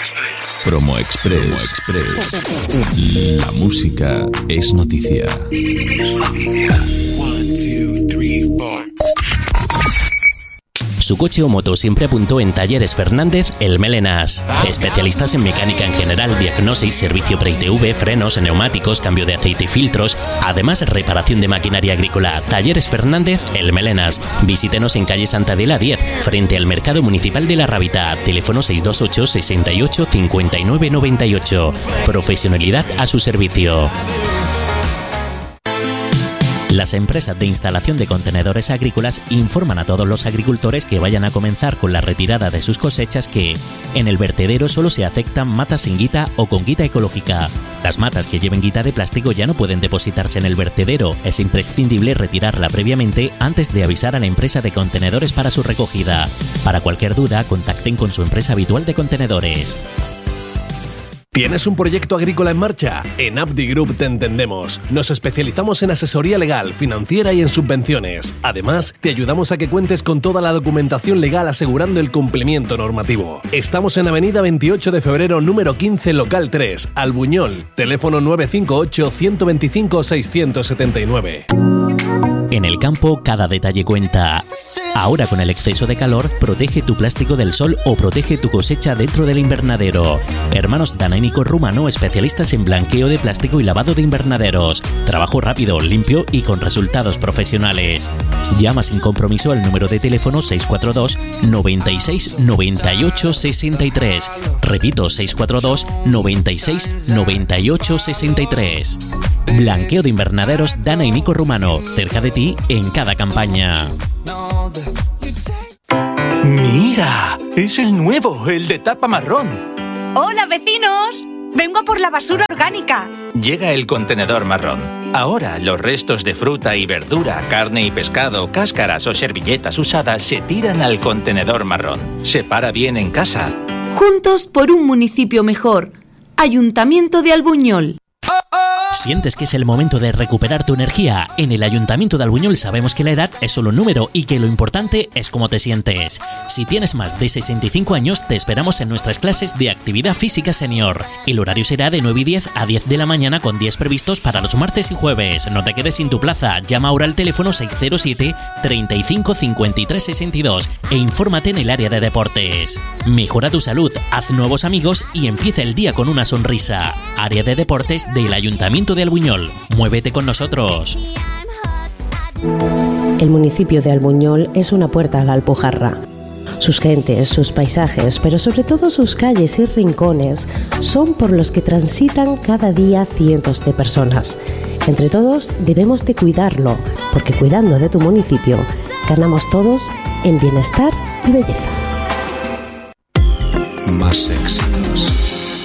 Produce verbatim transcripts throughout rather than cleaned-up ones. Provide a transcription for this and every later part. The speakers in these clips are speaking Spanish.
Promo Express. Promo Express. La música es noticia. Es noticia. One, two, three, four. Su coche o moto siempre apuntó en Talleres Fernández El Melenas. Especialistas en mecánica en general, diagnosis, servicio pre-I T V, frenos, neumáticos, cambio de aceite y filtros. Además, reparación de maquinaria agrícola. Talleres Fernández El Melenas. Visítenos en calle Santa Adela diez, frente al Mercado Municipal de La Rábita. Teléfono seis dos ocho, sesenta y ocho, cincuenta y nueve noventa y ocho. Profesionalidad a su servicio. Las empresas de instalación de contenedores agrícolas informan a todos los agricultores que vayan a comenzar con la retirada de sus cosechas que en el vertedero solo se aceptan matas sin guita o con guita ecológica. Las matas que lleven guita de plástico ya no pueden depositarse en el vertedero. Es imprescindible retirarla previamente antes de avisar a la empresa de contenedores para su recogida. Para cualquier duda, contacten con su empresa habitual de contenedores. ¿Tienes un proyecto agrícola en marcha? En Abdi Group te entendemos. Nos especializamos en asesoría legal, financiera y en subvenciones. Además, te ayudamos a que cuentes con toda la documentación legal asegurando el cumplimiento normativo. Estamos en Avenida veintiocho de febrero, número quince, local tres, Albuñol. Teléfono nueve cinco ocho, uno dos cinco, seis siete nueve. En el campo, cada detalle cuenta. Ahora con el exceso de calor, protege tu plástico del sol o protege tu cosecha dentro del invernadero. Hermanos Danaínico Rumano, especialistas en blanqueo de plástico y lavado de invernaderos. Trabajo rápido, limpio y con resultados profesionales. Llama sin compromiso al número de teléfono seis cuatro dos, noventa y seis, noventa y ocho, sesenta y tres. Repito, seis cuatro dos, noventa y seis, noventa y ocho, sesenta y tres. Blanqueo de invernaderos Danaínico Rumano, cerca de ti en cada campaña. ¡Mira! ¡Es el nuevo, el de tapa marrón! ¡Hola, vecinos! ¡Vengo a por la basura orgánica! Llega el contenedor marrón. Ahora los restos de fruta y verdura, carne y pescado, cáscaras o servilletas usadas se tiran al contenedor marrón. Separa bien en casa. Juntos por un municipio mejor. Ayuntamiento de Albuñol. ¿Sientes que es el momento de recuperar tu energía? En el Ayuntamiento de Albuñol sabemos que la edad es solo un número y que lo importante es cómo te sientes. Si tienes más de sesenta y cinco años, te esperamos en nuestras clases de actividad física senior. El horario será de nueve y diez a diez de la mañana con diez previstos para los martes y jueves. No te quedes sin tu plaza. Llama ahora al teléfono seis cero siete, treinta y cinco, cincuenta y tres, sesenta y dos e infórmate en el área de deportes. Mejora tu salud, haz nuevos amigos y empieza el día con una sonrisa. Área de deportes del Ayuntamiento de Albuñol. Muévete con nosotros. El municipio de Albuñol es una puerta a la Alpujarra. Sus gentes, sus paisajes, pero sobre todo sus calles y rincones son por los que transitan cada día cientos de personas. Entre todos debemos de cuidarlo, porque cuidando de tu municipio ganamos todos en bienestar y belleza. Más éxitos.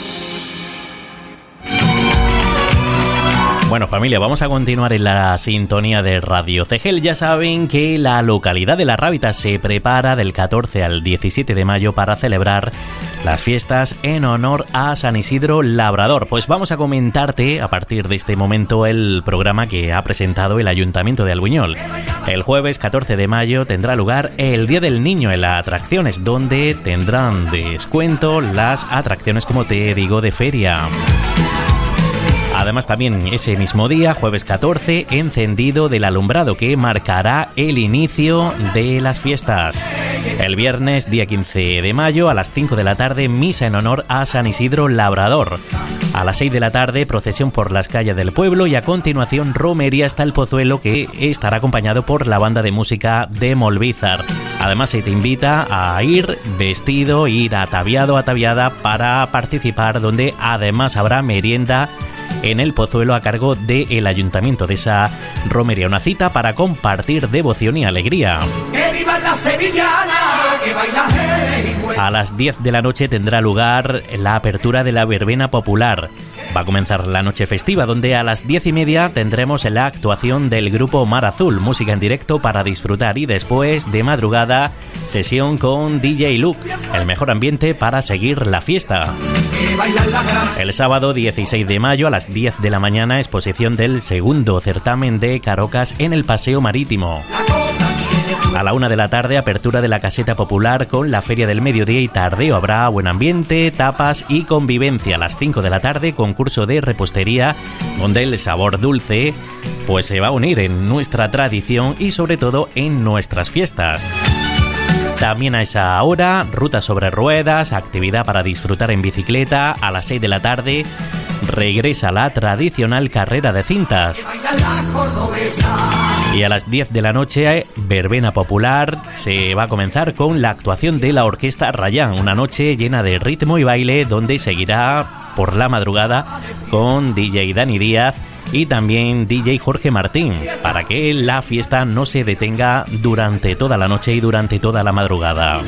Bueno, familia, vamos a continuar en la sintonía de Radio Cegel. Ya saben que la localidad de La Rábita se prepara del catorce al diecisiete de mayo para celebrar las fiestas en honor a San Isidro Labrador. Pues vamos a comentarte a partir de este momento el programa que ha presentado el Ayuntamiento de Albuñol. El jueves catorce de mayo tendrá lugar el Día del Niño en las atracciones, donde tendrán descuento las atracciones, como te digo, de feria. Además, también ese mismo día, jueves catorce, encendido del alumbrado que marcará el inicio de las fiestas. El viernes, día quince de mayo, a las cinco de la tarde, misa en honor a San Isidro Labrador. A las seis de la tarde, procesión por las calles del pueblo y a continuación, romería hasta el Pozuelo, que estará acompañado por la banda de música de Molvízar. Además, se te invita a ir vestido, ir ataviado, ataviada para participar, donde además habrá merienda en el Pozuelo a cargo del Ayuntamiento de esa romería. Una cita para compartir devoción y alegría. ¡Que viva la sevillana! ¡Que baila el... A las diez de la noche tendrá lugar la apertura de la verbena popular. Va a comenzar la noche festiva, donde a las diez y media tendremos la actuación del grupo Mar Azul, música en directo para disfrutar, y después de madrugada sesión con D J Luke, el mejor ambiente para seguir la fiesta. El sábado dieciséis de mayo a las diez de la mañana, exposición del segundo certamen de Carocas en el Paseo Marítimo. A la una de la tarde, apertura de la caseta popular con la feria del mediodía y tardeo. Habrá buen ambiente, tapas y convivencia. A las cinco de la tarde, concurso de repostería, donde el sabor dulce pues se va a unir en nuestra tradición y sobre todo en nuestras fiestas. También a esa hora, ruta sobre ruedas, actividad para disfrutar en bicicleta. A las seis de la tarde regresa la tradicional carrera de cintas. Y a las diez de la noche, verbena popular. Se va a comenzar con la actuación de la Orquesta Rayán, una noche llena de ritmo y baile, donde seguirá por la madrugada con D J Dani Díaz y también D J Jorge Martín, para que la fiesta no se detenga durante toda la noche y durante toda la madrugada.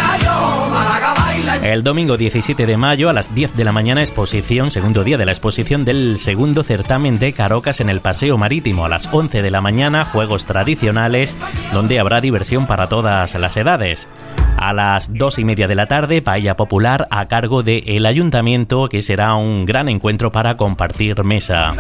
El domingo diecisiete de mayo a las diez de la mañana, exposición, segundo día de la exposición del segundo certamen de Carocas en el Paseo Marítimo. A las once de la mañana, juegos tradicionales, donde habrá diversión para todas las edades. A las dos y media de la tarde, paella popular a cargo del Ayuntamiento, que será un gran encuentro para compartir mesa.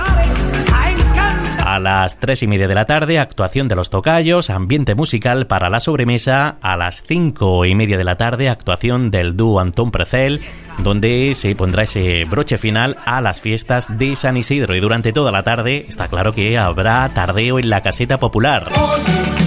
A las tres y media de la tarde, actuación de los tocayos, ambiente musical para la sobremesa. A las cinco y media de la tarde, actuación del dúo Antón Precel, donde se pondrá ese broche final a las fiestas de San Isidro. Y durante toda la tarde está claro que habrá tardeo en la caseta popular.